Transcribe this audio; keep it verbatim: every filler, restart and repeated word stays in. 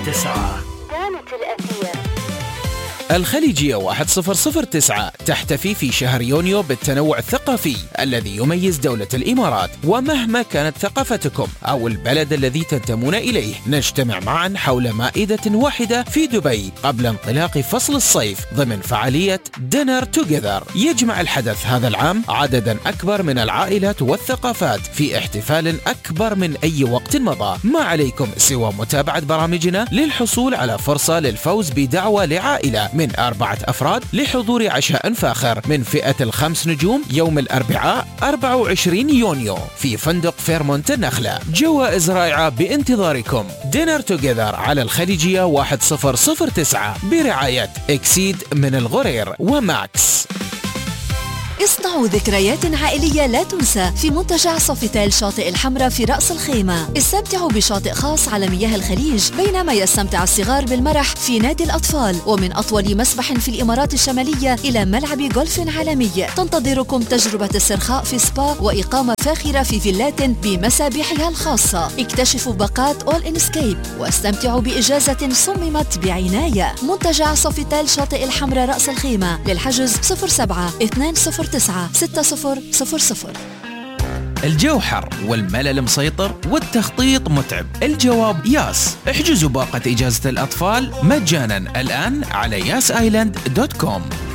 تسعة. كانت الأثير. الخليجية واحد صفر صفر تسعة تحتفي في شهر يونيو بالتنوع الثقافي الذي يميز دولة الإمارات، ومهما كانت ثقافتكم أو البلد الذي تنتمون إليه نجتمع معا حول مائدة واحدة في دبي قبل انطلاق فصل الصيف ضمن فعالية دينر توجذر. يجمع الحدث هذا العام عددا أكبر من العائلات والثقافات في احتفال أكبر من أي وقت مضى. ما عليكم سوى متابعة برامجنا للحصول على فرصة للفوز بدعوة لعائلة من أربعة أفراد لحضور عشاء فاخر من فئة الخمس نجوم يوم الأربعاء أربعة وعشرين يونيو في فندق فيرمونت النخلة. جوائز رائعة بانتظاركم. دينر توجذر على الخليجية واحد صفر صفر تسعة برعاية إكسيد من الغرير وماكس. اصنعوا ذكريات عائلية لا تنسى في منتجع صوفيتيل شاطئ الحمراء في رأس الخيمة. استمتعوا بشاطئ خاص على مياه الخليج بينما يستمتع الصغار بالمرح في نادي الأطفال، ومن أطول مسبح في الإمارات الشمالية إلى ملعب جولف عالمي. تنتظركم تجربة استرخاء في سبا وإقامة فاخرة في فيلات بمسابحها الخاصة. اكتشفوا باقات أول إنسكيب واستمتعوا بإجازة صممت بعناية. منتجع صوفيتيل شاطئ الحمراء رأس الخيمة. للحجز صفر سبعة اثنين صفر تسعة ستة صفر صفر صفر. الجو حر والملل مسيطر والتخطيط متعب. الجواب ياس. احجزوا باقة إجازة الأطفال مجانا الآن على ياس آيلاند دوت كوم.